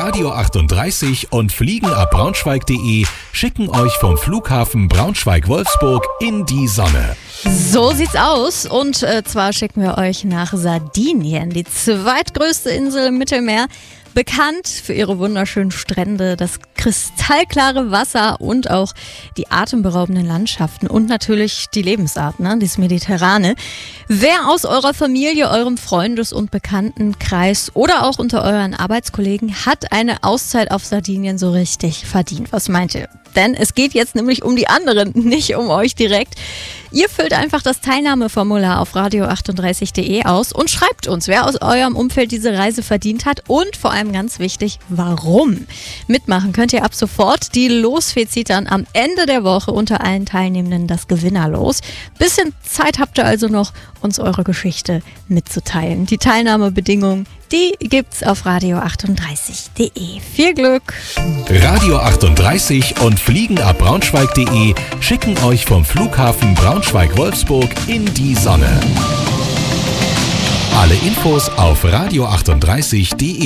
Radio 38 und fliegenabbraunschweig.de schicken euch vom Flughafen Braunschweig-Wolfsburg in die Sonne. So sieht's aus. Und zwar schicken wir euch nach Sardinien, die zweitgrößte Insel im Mittelmeer. Bekannt für ihre wunderschönen Strände, das kristallklare Wasser und auch die atemberaubenden Landschaften und natürlich die Lebensart, das Mediterrane. Wer aus eurer Familie, eurem Freundes- und Bekanntenkreis oder auch unter euren Arbeitskollegen hat eine Auszeit auf Sardinien so richtig verdient? Was meint ihr? Denn es geht jetzt nämlich um die anderen, nicht um euch direkt. Ihr füllt einfach das Teilnahmeformular auf radio38.de aus und schreibt uns, wer aus eurem Umfeld diese Reise verdient hat und vor allem ganz wichtig, warum. Mitmachen könnt ihr ab sofort. Die Losfee zieht dann am Ende der Woche unter allen Teilnehmenden das Gewinnerlos. Bisschen Zeit habt ihr also noch, uns eure Geschichte mitzuteilen. Die Teilnahmebedingungen, die gibt's auf radio38.de. Viel Glück! Radio 38 und fliegenabbraunschweig.de schicken euch vom Flughafen Braunschweig-Wolfsburg in die Sonne. Alle Infos auf radio38.de.